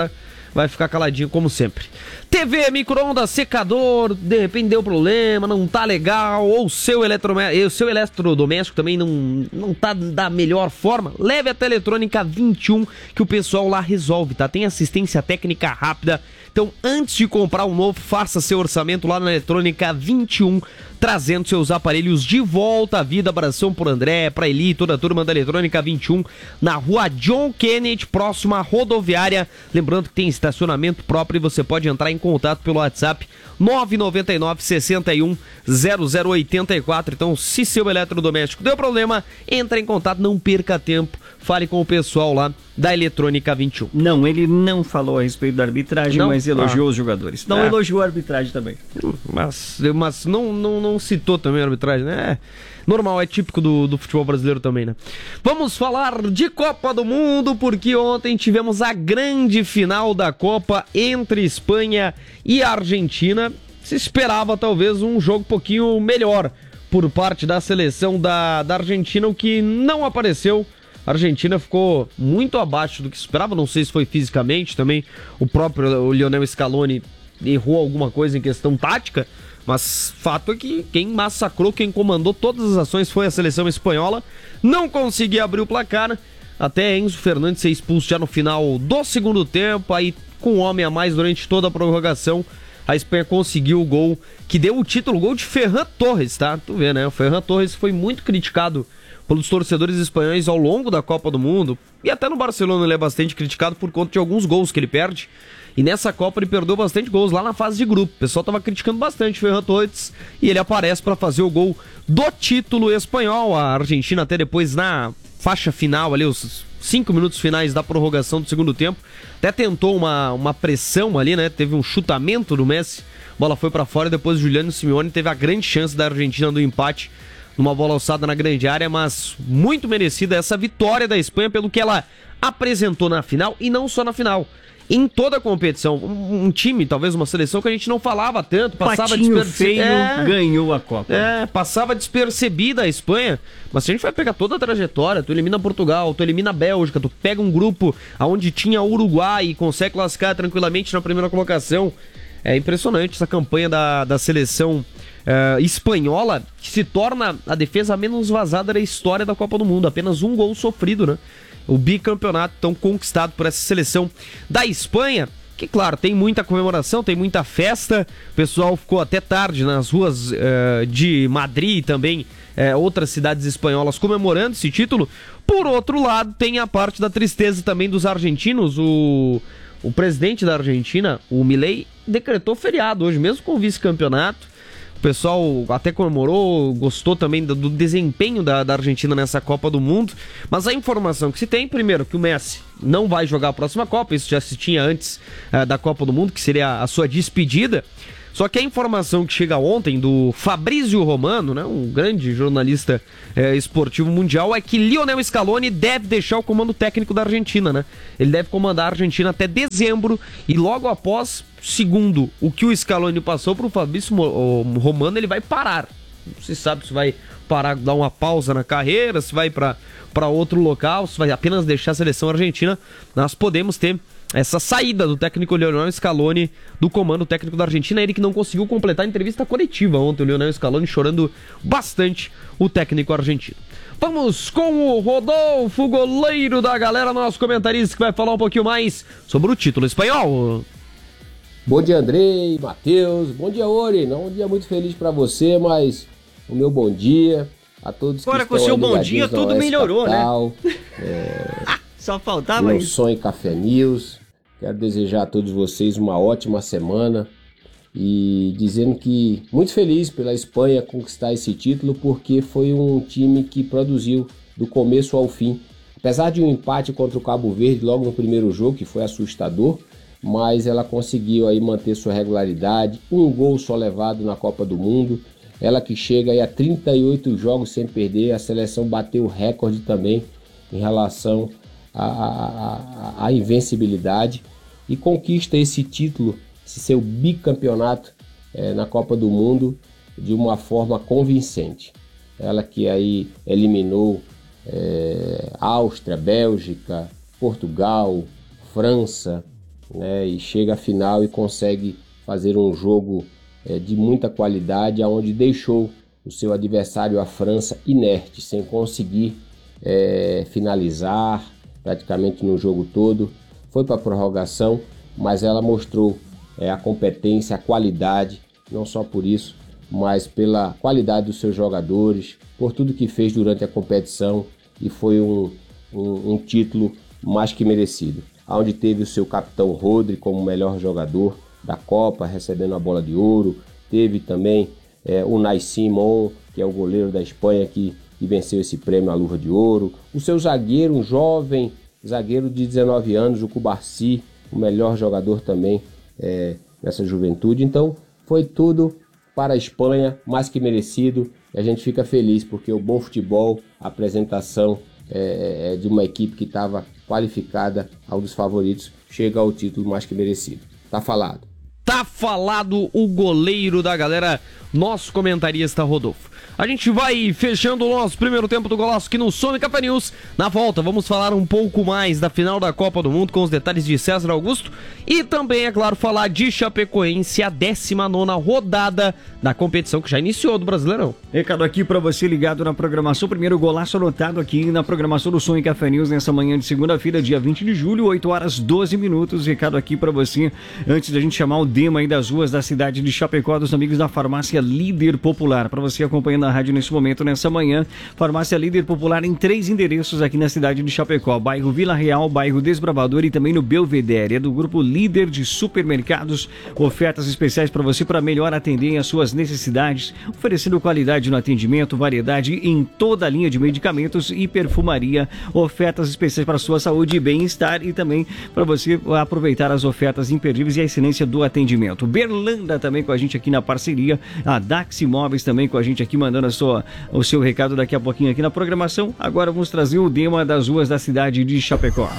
vai ficar caladinho como sempre. T V, micro-ondas, secador, de repente deu problema, não tá legal, ou o seu, eletrome... o seu eletrodoméstico também não, não tá da melhor forma, leve até a Eletrônica vinte e um que o pessoal lá resolve, tá? Tem assistência técnica rápida. Então, antes de comprar um novo, faça seu orçamento lá na Eletrônica vinte e um, trazendo seus aparelhos de volta à vida. Abração por André, pra Eli, toda a turma da Eletrônica vinte e um, na rua John Kennedy, próximo à rodoviária. Lembrando que tem estacionamento próprio e você pode entrar em contato pelo WhatsApp nove nove nove, seis um, zero zero oito quatro. Então, se seu eletrodoméstico deu problema, entra em contato, não perca tempo. Fale com o pessoal lá da Eletrônica vinte e um. Não, ele não falou a respeito da arbitragem, não? mas elogiou ah. os jogadores. Não é. elogiou a arbitragem também. Mas, mas não, não, não citou também a arbitragem, né? É normal, é típico do, do futebol brasileiro também, né? Vamos falar de Copa do Mundo, porque ontem tivemos a grande final da Copa entre Espanha e Argentina. Se esperava talvez um jogo um pouquinho melhor por parte da seleção da, da Argentina, o que não apareceu. A Argentina ficou muito abaixo do que esperava, não sei se foi fisicamente também, o próprio o Lionel Scaloni errou alguma coisa em questão tática, mas fato é que quem massacrou, quem comandou todas as ações foi a seleção espanhola, não conseguia abrir o placar, até Enzo Fernandes ser expulso já no final do segundo tempo, aí com um homem a mais durante toda a prorrogação, a Espanha conseguiu o gol que deu o título, o gol de Ferran Torres, tá? Tu vê, né? O Ferran Torres foi muito criticado pelos torcedores espanhóis ao longo da Copa do Mundo, e até no Barcelona ele é bastante criticado por conta de alguns gols que ele perde, e nessa Copa ele perdeu bastante gols lá na fase de grupo. O pessoal tava criticando bastante o Ferran Torres, e ele aparece para fazer o gol do título espanhol. A Argentina até depois na faixa final, ali os cinco minutos finais da prorrogação do segundo tempo, até tentou uma, uma pressão ali, né? Teve um chutamento do Messi, a bola foi para fora, e depois o Giuliano Simeone teve a grande chance da Argentina do empate, numa bola alçada na grande área, mas muito merecida essa vitória da Espanha pelo que ela apresentou na final, e não só na final, em toda a competição. Um, um time, talvez uma seleção que a gente não falava tanto, passava despercebida. É, ganhou a Copa. É, passava despercebida a Espanha, mas se a gente vai pegar toda a trajetória, tu elimina Portugal, tu elimina a Bélgica, tu pega um grupo onde tinha o Uruguai e consegue classificar tranquilamente na primeira colocação. É impressionante essa campanha da, da seleção Uh, espanhola, que se torna a defesa menos vazada da história da Copa do Mundo. Apenas um gol sofrido, né? O bicampeonato tão conquistado por essa seleção da Espanha, que claro, tem muita comemoração, tem muita festa. O pessoal ficou até tarde nas ruas uh, de Madrid e também uh, outras cidades espanholas comemorando esse título. Por outro lado, tem a parte da tristeza também dos argentinos. O, o presidente da Argentina, o Milei, decretou feriado hoje, mesmo com o vice-campeonato. O pessoal até comemorou, gostou também do, do desempenho da, da Argentina nessa Copa do Mundo. Mas a informação que se tem, primeiro, que o Messi não vai jogar a próxima Copa, isso já se tinha antes uh, da Copa do Mundo, que seria a sua despedida. Só que a informação que chega ontem do Fabrizio Romano, né, um grande jornalista eh, esportivo mundial, é que Lionel Scaloni deve deixar o comando técnico da Argentina, né? Ele deve comandar a Argentina até dezembro, e logo após, segundo o que o Scaloni passou para o Fabrizio Romano, ele vai parar. Não se sabe se vai parar, dar uma pausa na carreira, se vai para para outro local, se vai apenas deixar a seleção argentina. Nós podemos ter essa saída do técnico Lionel Scaloni do comando técnico da Argentina, ele que não conseguiu completar a entrevista coletiva ontem, o Lionel Scaloni chorando bastante, o técnico argentino. Vamos com o Rodolfo, goleiro da galera, nosso comentarista, que vai falar um pouquinho mais sobre o título espanhol. Bom dia, Andrei, Matheus, bom dia, Ori. Não um dia muito feliz para você, mas o meu bom dia a todos que Agora, estão com o seu bom dia, tudo melhorou, Capital, né? É... Só faltava Meu isso. Sonho Café News. Quero desejar a todos vocês uma ótima semana e dizendo que muito feliz pela Espanha conquistar esse título, porque foi um time que produziu do começo ao fim. Apesar de um empate contra o Cabo Verde logo no primeiro jogo, que foi assustador, mas ela conseguiu aí manter sua regularidade, um gol só levado na Copa do Mundo. Ela que chega aí a trinta e oito jogos sem perder, a seleção bateu o recorde também em relação à, à, à invencibilidade e conquista esse título, esse seu bicampeonato é, na Copa do Mundo de uma forma convincente. Ela que aí eliminou é, Áustria, Bélgica, Portugal, França, né, e chega à final e consegue fazer um jogo é, de muita qualidade, aonde deixou o seu adversário, a França, inerte, sem conseguir é, finalizar praticamente no jogo todo. Foi para a prorrogação, mas ela mostrou é, a competência, a qualidade, não só por isso, mas pela qualidade dos seus jogadores, por tudo que fez durante a competição, e foi um, um, um título mais que merecido, onde teve o seu capitão Rodri como melhor jogador da Copa, recebendo a bola de ouro. Teve também é, o Unai Simon, que é o goleiro da Espanha, que, que venceu esse prêmio, a Luva de Ouro. O seu zagueiro, um jovem zagueiro de dezenove anos, o Cubarsi, o melhor jogador também é, nessa juventude. Então foi tudo para a Espanha, mais que merecido, e a gente fica feliz porque o bom futebol, a apresentação é, é de uma equipe que estava qualificada ao dos favoritos, chega ao título mais que merecido. Tá falado. Tá falado o goleiro da galera, nosso comentarista Rodolfo. A gente vai fechando o nosso primeiro tempo do Golaço aqui no Som e Café News. Na volta, vamos falar um pouco mais da final da Copa do Mundo com os detalhes de César Augusto e também, é claro, falar de Chapecoense, a décima nona rodada da competição que já iniciou do Brasileirão. Recado aqui pra você ligado na programação. Primeiro Golaço anotado aqui na programação do Som e Café News nessa manhã de segunda-feira, dia vinte de julho, oito horas doze minutos. Recado aqui pra você, antes da gente chamar o Dema aí das ruas da cidade de Chapecó, dos amigos da Farmácia Líder Popular. Pra você acompanhando a rádio nesse momento, nessa manhã, Farmácia Líder Popular em três endereços aqui na cidade de Chapecó, bairro Vila Real, bairro Desbravador e também no Belvedere. É do grupo Líder de Supermercados, ofertas especiais para você para melhor atender as suas necessidades, oferecendo qualidade no atendimento, variedade em toda a linha de medicamentos e perfumaria, ofertas especiais para sua saúde e bem-estar e também para você aproveitar as ofertas imperdíveis e a excelência do atendimento. Berlanda também com a gente aqui na parceria, a Dax Imóveis também com a gente aqui mandando a sua, o seu recado daqui a pouquinho aqui na programação. Agora vamos trazer o Dema das ruas da cidade de Chapecó.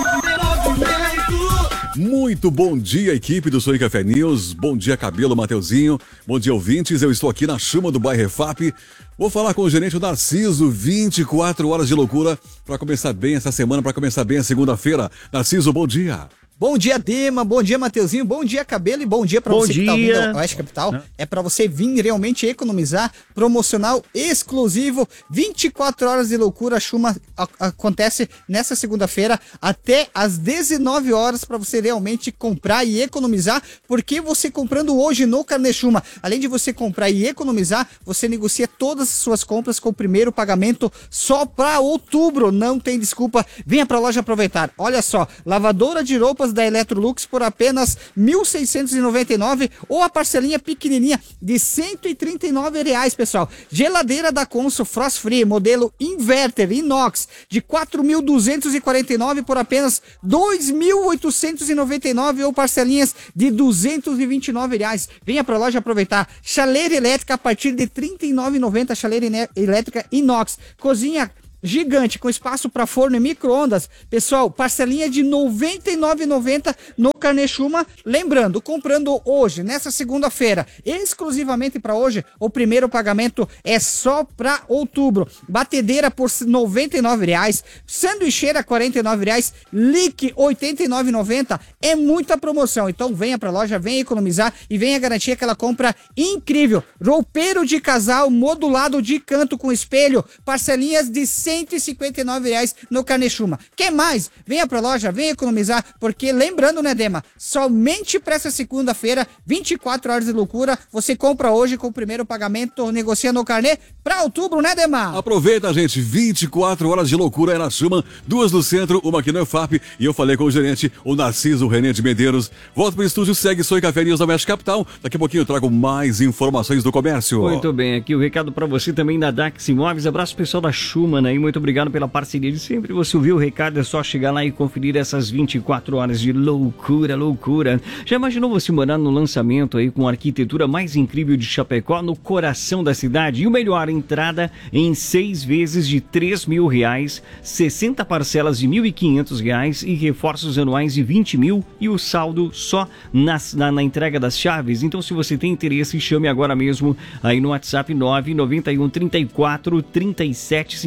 Muito bom dia, equipe do Som e Café News. Bom dia, Cabelo, Mateuzinho. Bom dia, ouvintes. Eu estou aqui na chama do bairro Refap. Vou falar com o gerente Narciso, vinte e quatro horas de loucura para começar bem essa semana, para começar bem a segunda-feira. Narciso, bom dia. Bom dia, Dema, bom dia, Mateuzinho, bom dia, Cabelo, e bom dia pra bom você dia. que tá ouvindo a Oeste Capital. Não. É pra você vir realmente economizar, promocional exclusivo, vinte e quatro horas de loucura. A Chuma a, acontece nessa segunda-feira até às dezenove horas pra você realmente comprar e economizar, porque você comprando hoje no Carnê Chuma, além de você comprar e economizar, você negocia todas as suas compras com o primeiro pagamento só pra outubro, não tem desculpa, venha pra loja aproveitar. Olha só, lavadora de roupas da Electrolux por apenas mil seiscentos e noventa e nove reais ou a parcelinha pequenininha de cento e trinta e nove reais, pessoal. Geladeira da Consul Frost Free, modelo Inverter Inox de quatro mil duzentos e quarenta e nove reais por apenas dois mil oitocentos e noventa e nove reais ou parcelinhas de duzentos e vinte e nove reais. Venha pra loja aproveitar. Chaleira elétrica a partir de trinta e nove reais e noventa centavos, chaleira elétrica Inox. Cozinha gigante com espaço para forno e micro-ondas, pessoal, parcelinha de noventa e nove reais e noventa centavos no Carnê Chuma. Lembrando, comprando hoje, nessa segunda-feira, exclusivamente para hoje, o primeiro pagamento é só para outubro. Batedeira por noventa e nove reais, sanduicheira quarenta e nove reais, Lick oitenta e nove reais e noventa centavos. É muita promoção, então venha para a loja, venha economizar e venha garantir aquela compra incrível. Roupeiro de casal modulado de canto com espelho, parcelinhas de cento e cinquenta e nove reais no Carnê Chuma. Quer mais? Venha pra loja, venha economizar, porque lembrando, né, Dema, somente para essa segunda-feira, vinte e quatro horas de loucura, você compra hoje com o primeiro pagamento, negocia no Carnê pra outubro, né, Dema? Aproveita, gente, vinte e quatro horas de loucura é na Chuma, duas no centro, uma aqui no E F A P, e eu falei com o gerente, o Narciso René de Medeiros. Volto pro estúdio, segue Som e Café News da Oeste Capital. Daqui a pouquinho eu trago mais informações do comércio. Muito bem, aqui o recado pra você também da Dax Imóveis. Abraço pessoal da Chuma, né? Muito obrigado pela parceria de sempre. Você ouviu o recado, é só chegar lá e conferir essas vinte e quatro horas de loucura, loucura. Já imaginou você morar no lançamento aí com a arquitetura mais incrível de Chapecó, no coração da cidade? E o melhor, entrada em seis vezes de três mil reais, sessenta parcelas de mil e quinhentos reais e reforços anuais de vinte mil e o saldo só nas, na, na entrega das chaves. Então, se você tem interesse, chame agora mesmo aí no WhatsApp nove nove um, trinta e quatro, trinta e sete, cinquenta e um.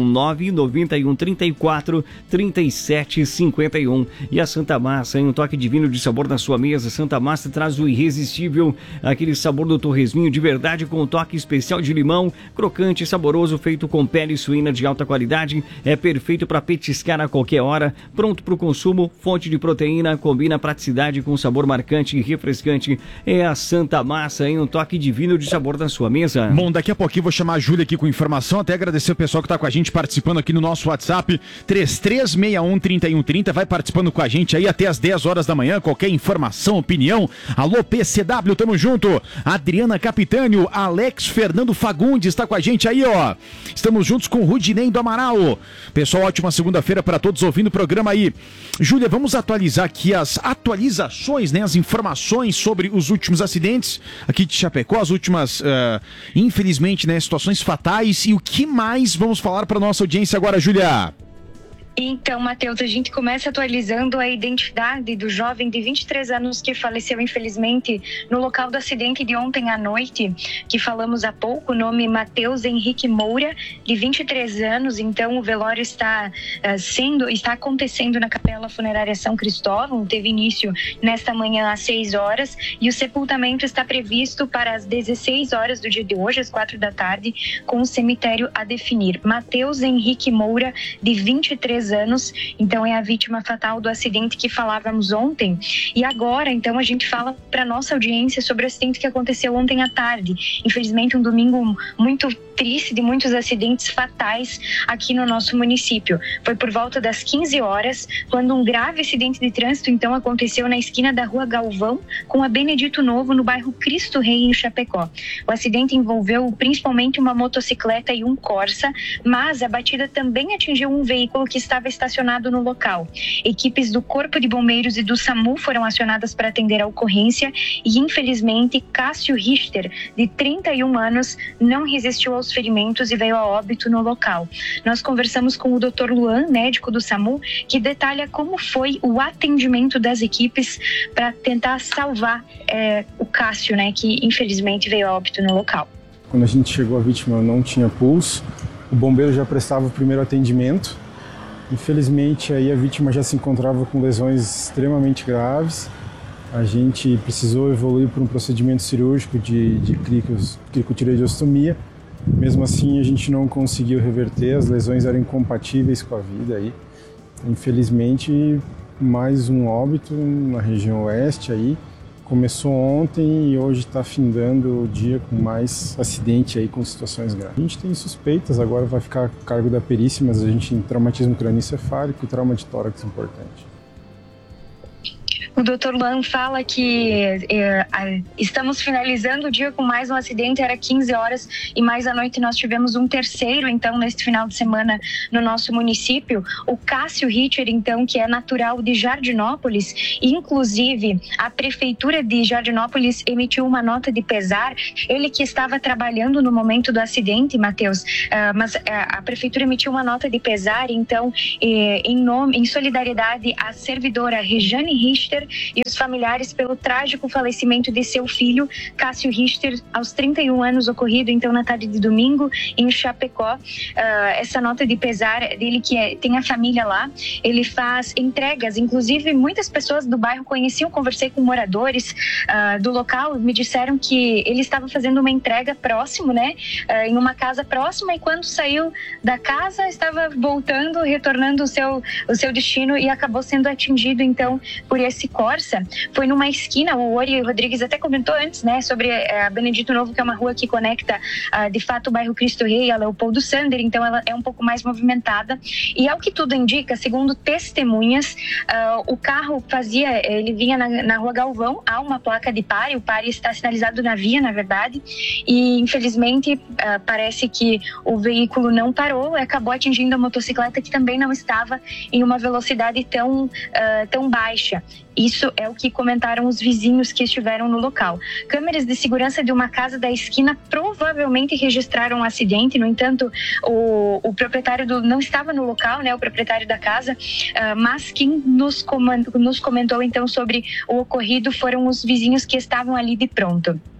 um nove nove um três quatro três sete cinco um. E a Santa Massa, hein? Um toque divino de sabor na sua mesa. Santa Massa traz o irresistível, aquele sabor do torresminho de verdade com um toque especial de limão, crocante e saboroso, feito com pele suína de alta qualidade. É perfeito para petiscar a qualquer hora, pronto para o consumo, fonte de proteína, combina praticidade com sabor marcante e refrescante. É a Santa Massa, hein? Um toque divino de sabor na sua mesa. Bom, daqui a pouquinho vou chamar a Júlia aqui com informação, até agradecer o pessoal que está com a gente participando aqui no nosso WhatsApp, três três seis um, três um três zero, vai participando com a gente aí até as dez horas da manhã, qualquer informação, opinião. Alô, P C W, tamo junto. Adriana Capitânio, Alex Fernando Fagundes está com a gente aí, ó. Estamos juntos com o Rudinei do Amaral. Pessoal, ótima segunda-feira para todos ouvindo o programa aí. Júlia, vamos atualizar aqui as atualizações, né, as informações sobre os últimos acidentes aqui de Chapecó, as últimas, uh, infelizmente, né, situações fatais, e o que mais vamos falar para nossa audiência agora, Júlia? Então, Matheus, a gente começa atualizando a identidade do jovem de vinte e três anos que faleceu, infelizmente, no local do acidente de ontem à noite, que falamos há pouco, o nome Matheus Henrique Moura, de vinte e três anos. Então, o velório está uh, sendo, está acontecendo na Capela Funerária São Cristóvão, teve início nesta manhã às seis horas, e o sepultamento está previsto para as dezesseis horas do dia de hoje, às quatro da tarde, com o cemitério a definir. Matheus Henrique Moura, de vinte e três anos, então é a vítima fatal do acidente que falávamos ontem. E agora, então, a gente fala para nossa audiência sobre o acidente que aconteceu ontem à tarde. Infelizmente, um domingo muito triste, de muitos acidentes fatais aqui no nosso município. Foi por volta das quinze horas, quando um grave acidente de trânsito, então, aconteceu na esquina da Rua Galvão com a Benedito Novo, no bairro Cristo Rei, em Chapecó. O acidente envolveu principalmente uma motocicleta e um Corsa, mas a batida também atingiu um veículo que estava estacionado no local. Equipes do Corpo de Bombeiros e do SAMU foram acionadas para atender a ocorrência e, infelizmente, Cássio Richter, de trinta e um anos, não resistiu aos ferimentos e veio a óbito no local. Nós conversamos com o doutor Luan, médico do SAMU, que detalha como foi o atendimento das equipes para tentar salvar é, o Cássio, né, que infelizmente veio a óbito no local. Quando a gente chegou, a vítima não tinha pulso, o bombeiro já prestava o primeiro atendimento. Infelizmente, aí a vítima já se encontrava com lesões extremamente graves. A gente precisou evoluir para um procedimento cirúrgico de, de cricotireoidostomia. Mesmo assim, a gente não conseguiu reverter, as lesões eram incompatíveis com a vida. Aí. Infelizmente, mais um óbito na região oeste. Aí. Começou ontem e hoje está findando o dia com mais acidente aí, com situações graves. A gente tem suspeitas, agora vai ficar a cargo da perícia, mas a gente tem traumatismo crânioencefálico e trauma de tórax importante. O doutor Luan fala que é, estamos finalizando o dia com mais um acidente, era quinze horas, e mais à noite nós tivemos um terceiro, então, neste final de semana no nosso município. O Cássio Richter, então, que é natural de Jardinópolis, inclusive a Prefeitura de Jardinópolis emitiu uma nota de pesar, ele que estava trabalhando no momento do acidente, Matheus, uh, mas uh, a Prefeitura emitiu uma nota de pesar, então, eh, em, nome, em solidariedade à servidora Rejane Richter e os familiares pelo trágico falecimento de seu filho, Cássio Richter, aos trinta e um anos, ocorrido então na tarde de domingo em Chapecó. Uh, essa nota de pesar dele, que é, tem a família lá, ele faz entregas, inclusive muitas pessoas do bairro conheciam, conversei com moradores uh, do local, me disseram que ele estava fazendo uma entrega próximo, né, uh, em uma casa próxima, e quando saiu da casa estava voltando, retornando o seu, o seu destino, e acabou sendo atingido então por esse Corsa. Foi numa esquina, o Ori Rodrigues até comentou antes, né, sobre a Benedito Novo, que é uma rua que conecta uh, de fato o bairro Cristo Rei a Leopoldo Sander, então ela é um pouco mais movimentada, e ao que tudo indica, segundo testemunhas, uh, o carro fazia, ele vinha na, na Rua Galvão, há uma placa de pare, o pare está sinalizado na via, na verdade, e infelizmente uh, parece que o veículo não parou e acabou atingindo a motocicleta, que também não estava em uma velocidade tão, uh, tão baixa. Isso é o que comentaram os vizinhos que estiveram no local. Câmeras de segurança de uma casa da esquina provavelmente registraram um acidente. No entanto, o, o proprietário do, não estava no local, né, o proprietário da casa, uh, mas quem nos, comand, nos comentou então sobre o ocorrido foram os vizinhos que estavam ali de pronto.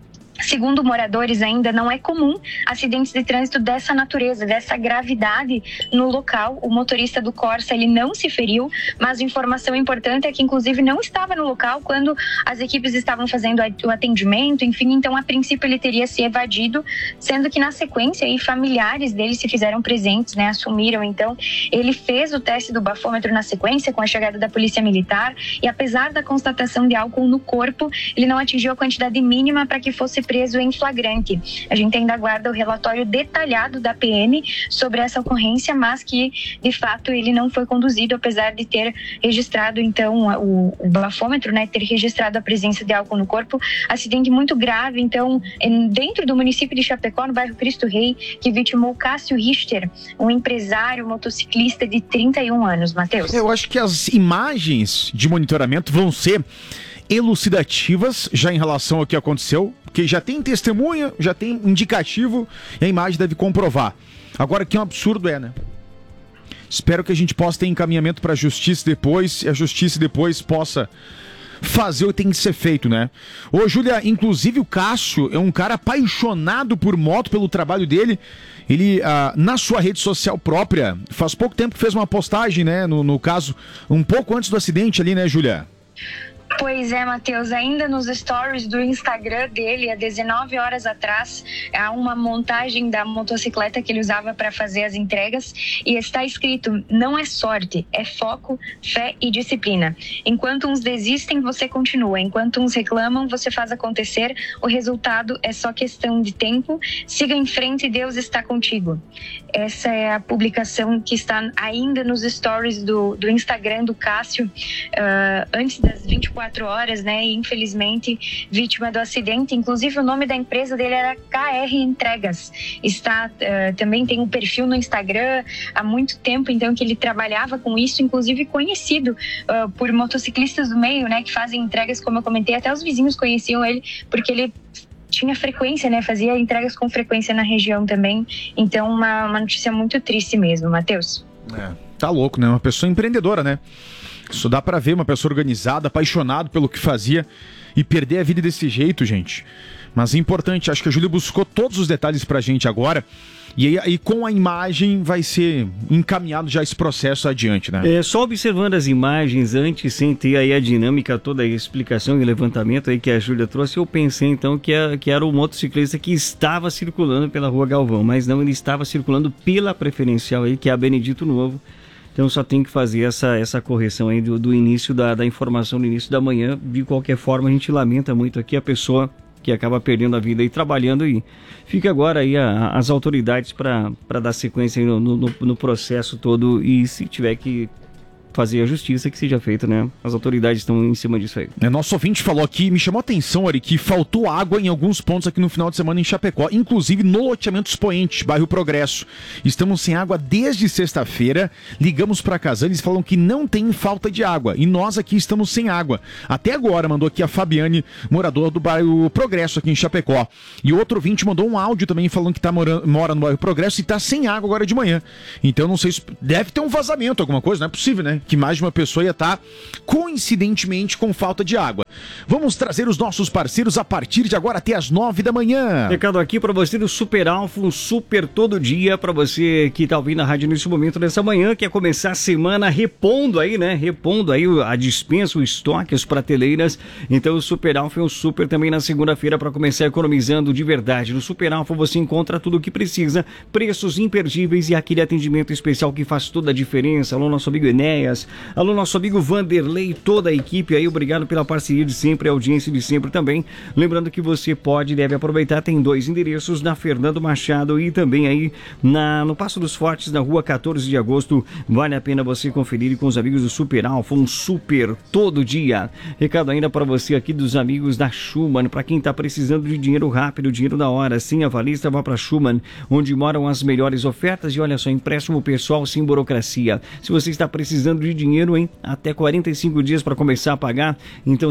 Segundo moradores, ainda não é comum acidentes de trânsito dessa natureza, dessa gravidade no local. O motorista do Corsa, ele não se feriu, mas a informação importante é que, inclusive, não estava no local quando as equipes estavam fazendo o atendimento, enfim, então, a princípio, ele teria se evadido, sendo que, na sequência, aí, familiares dele se fizeram presentes, né, assumiram, então, ele fez o teste do bafômetro na sequência, com a chegada da polícia militar, e apesar da constatação de álcool no corpo, ele não atingiu a quantidade mínima para que fosse preso em flagrante. A gente ainda aguarda o relatório detalhado da P M sobre essa ocorrência, mas que, de fato, ele não foi conduzido, apesar de ter registrado, então, o, o bafômetro, né, ter registrado a presença de álcool no corpo. Acidente muito grave, então, dentro do município de Chapecó, no bairro Cristo Rei, que vitimou Cássio Richter, um empresário motociclista de trinta e um anos. Matheus? Eu acho que as imagens de monitoramento vão ser elucidativas já em relação ao que aconteceu, porque já tem testemunha, já tem indicativo e a imagem deve comprovar. Agora, que um absurdo é, né? Espero que a gente possa ter encaminhamento para a justiça depois e a justiça depois possa fazer o que tem que ser feito, né? Ô, Júlia, inclusive o Cássio é um cara apaixonado por moto, pelo trabalho dele. Ele, ah, na sua rede social própria, faz pouco tempo que fez uma postagem, né? No, no caso, um pouco antes do acidente ali, né, Júlia? Pois é, Matheus, ainda nos stories do Instagram dele, há dezenove horas atrás, há uma montagem da motocicleta que ele usava para fazer as entregas e está escrito: não é sorte, é foco, fé e disciplina. Enquanto uns desistem, você continua. Enquanto uns reclamam, você faz acontecer. O resultado é só questão de tempo. Siga em frente, Deus está contigo. Essa é a publicação que está ainda nos stories do, do Instagram do Cássio, uh, antes das vinte e quatro horas, né? E infelizmente vítima do acidente. Inclusive o nome da empresa dele era K R Entregas. Está, uh, também tem um perfil no Instagram há muito tempo, então, que ele trabalhava com isso, inclusive conhecido uh, por motociclistas do meio, né? Que fazem entregas, como eu comentei, até os vizinhos conheciam ele, porque ele tinha frequência, né? Fazia entregas com frequência na região também. Então, uma, uma notícia muito triste mesmo, Matheus. É, tá louco, né? Uma pessoa empreendedora, né? Isso dá pra ver, uma pessoa organizada, apaixonada pelo que fazia e perder a vida desse jeito, gente. Mas é importante, acho que a Júlia buscou todos os detalhes pra gente agora. E aí, aí com a imagem vai ser encaminhado já esse processo adiante, né? É, só observando as imagens antes, sem ter aí a dinâmica, toda a explicação e levantamento aí que a Júlia trouxe, eu pensei então que, a, que era o motociclista que estava circulando pela Rua Galvão, mas não, ele estava circulando pela preferencial aí, que é a Benedito Novo. Então só tem que fazer essa, essa correção aí do, do início da, da informação, no início da manhã. De qualquer forma, a gente lamenta muito aqui a pessoa que acaba perdendo a vida aí trabalhando, e fica agora aí a, as autoridades para dar sequência aí no, no, no processo todo, e se tiver que fazer a justiça, que seja feita, né? As autoridades estão em cima disso aí. É, nosso ouvinte falou aqui, me chamou a atenção, Ari, que faltou água em alguns pontos aqui no final de semana em Chapecó, inclusive no loteamento Expoente, bairro Progresso. Estamos sem água desde sexta-feira, ligamos para a Casan, eles falam que não tem falta de água, e nós aqui estamos sem água. Até agora, mandou aqui a Fabiane, morador do bairro Progresso aqui em Chapecó. E outro ouvinte mandou um áudio também falando que tá morando, mora no bairro Progresso e tá sem água agora de manhã. Então não sei se deve ter um vazamento, alguma coisa, não é possível, né? Que mais de uma pessoa ia estar coincidentemente com falta de água. Vamos trazer os nossos parceiros a partir de agora até as nove da manhã. Recado aqui para você do Super Alfa, um super todo dia para você que tá ouvindo a rádio nesse momento, nessa manhã, quer começar a semana repondo aí, né? Repondo aí a dispensa, o estoque, as prateleiras. Então o Super Alfa é um super também na segunda-feira para começar economizando de verdade. No Super Alfa você encontra tudo o que precisa, preços imperdíveis e aquele atendimento especial que faz toda a diferença. Alô, nosso amigo Enéas, alô, nosso amigo Vanderlei, toda a equipe aí, obrigado pela parceria de sempre, a audiência de sempre também. Lembrando que você pode e deve aproveitar, tem dois endereços, na Fernando Machado e também aí na, no Passo dos Fortes, na rua quatorze de agosto. Vale a pena você conferir com os amigos do Super Alfa, um super todo dia. Recado ainda para você aqui dos amigos da Schumann, para quem está precisando de dinheiro rápido, dinheiro da hora, sim, avalista, vá para Schumann, onde moram as melhores ofertas e olha só, empréstimo pessoal sem burocracia. Se você está precisando de dinheiro, hein, até quarenta e cinco dias para começar a pagar, então se você precisa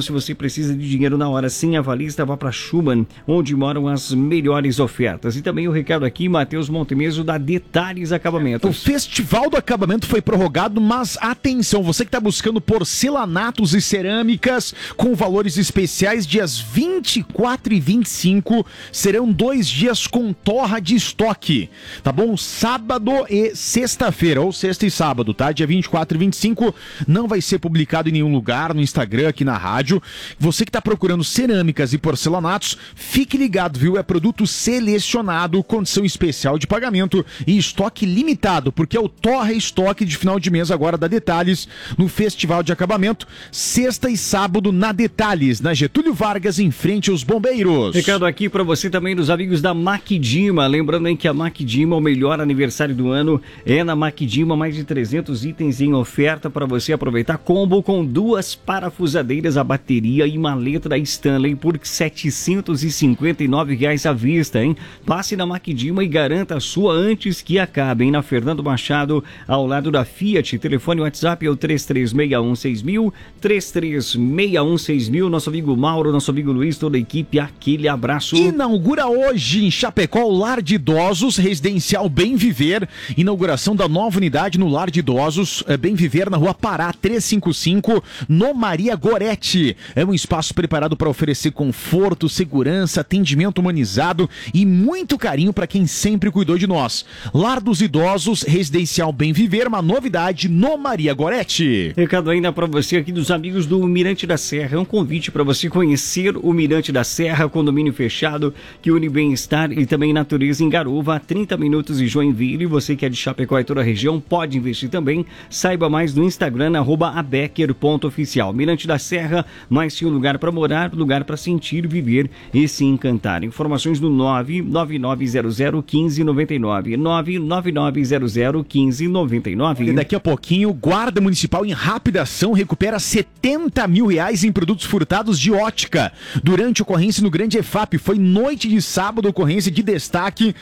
precisa de dinheiro na hora, sem avalista, vá para Schumann, onde moram as melhores ofertas. E também o recado aqui, Matheus Montemeso, da Detalhes Acabamentos. O Festival do Acabamento foi prorrogado, mas atenção, você que está buscando porcelanatos e cerâmicas com valores especiais, dias vinte e quatro e vinte e cinco serão dois dias com torra de estoque, tá bom? Sábado e sexta-feira, ou sexta e sábado, tá? Dia vinte e quatro e vinte e cinco não vai ser publicado em nenhum lugar, no Instagram, aqui na rádio. Você que está procurando cerâmicas e porcelanatos, fique ligado, viu? É produto selecionado, condição especial de pagamento e estoque limitado, porque é o torra estoque de final de mês agora da Detalhes no Festival de Acabamento, sexta e sábado na Detalhes, na Getúlio Vargas, em frente aos Bombeiros. Recado aqui para você também dos amigos da Maquidima, lembrando aí que a Maquidima, o melhor aniversário do ano é na Maquidima, mais de trezentos itens em oferta para você aproveitar, combo com duas parafusadeiras, a bateria e maleta da Stanley por setecentos e cinquenta e nove reais à vista, hein? Passe na Maquidima e garanta a sua antes que acabe, hein? Na Fernando Machado, ao lado da Fiat. Telefone WhatsApp é o três três seis um seis mil, três três seis um seis mil. Nosso amigo Mauro, nosso amigo Luiz, toda a equipe, aquele abraço. Inaugura hoje em Chapecó o Lar de Idosos Residencial Bem Viver. Inauguração da nova unidade no Lar de Idosos Bem Viver, na Rua Pará trezentos e cinquenta e cinco, no Maria Goretti. É um espaço preparado para oferecer conforto, segurança, atendimento humanizado e muito carinho para quem sempre cuidou de nós. Lar dos Idosos Residencial Bem Viver, uma novidade no Maria Goretti. Recado ainda para você aqui dos amigos do Mirante da Serra. É um convite para você conhecer o Mirante da Serra, condomínio fechado que une bem-estar e também natureza em Garuva, a trinta minutos de Joinville. Você que é de Chapecó e toda a região pode investir também. Saiba mais no Instagram, arroba abecker ponto oficial. Mirante da Serra, mais que um lugar para morar, lugar para sentir, viver e se encantar. Informações no nove nove nove zero zero um cinco nove nove, nove nove nove zero zero um cinco nove nove. E daqui a pouquinho, Guarda Municipal em rápida ação recupera setenta mil reais em produtos furtados de ótica. Durante a ocorrência no Grande E F A P, foi noite de sábado, ocorrência de destaque,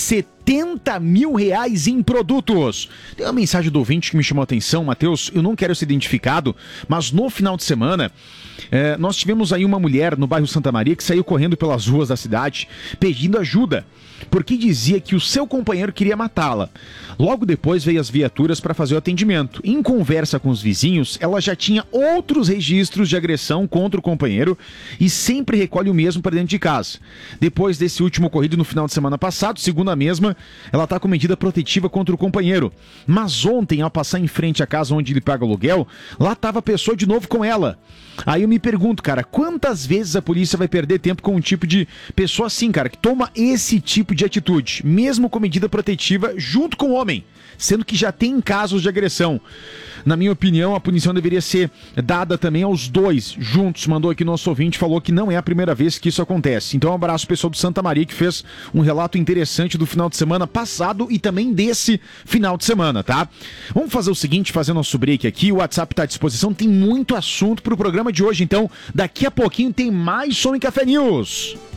setenta mil reais em produtos. Tem uma mensagem do ouvinte que me chamou a atenção, Matheus, eu não quero ser identificado, mas no final de semana, é, nós tivemos aí uma mulher no bairro Santa Maria que saiu correndo pelas ruas da cidade pedindo ajuda, porque dizia que o seu companheiro queria matá-la. Logo depois veio as viaturas para fazer o atendimento. Em conversa com os vizinhos, ela já tinha outros registros de agressão contra o companheiro e sempre recolhe o mesmo para dentro de casa. Depois desse último ocorrido no final de semana passado, segundo a mesma, ela está com medida protetiva contra o companheiro. Mas ontem, ao passar em frente à casa onde ele paga aluguel, lá estava a pessoa de novo com ela. Aí eu me pergunto, cara, quantas vezes a polícia vai perder tempo com um tipo de pessoa assim, cara, que toma esse tipo de atitude, mesmo com medida protetiva, junto com o homem, sendo que já tem casos de agressão. Na minha opinião, a punição deveria ser dada também aos dois juntos. Mandou aqui nosso ouvinte, falou que não é a primeira vez que isso acontece. Então um abraço pessoal do Santa Maria, que fez um relato interessante do final de semana passado e também desse final de semana, tá? Vamos fazer o seguinte, fazer nosso break aqui, o WhatsApp está à disposição, tem muito assunto pro programa de hoje, então daqui a pouquinho tem mais Som e Café News.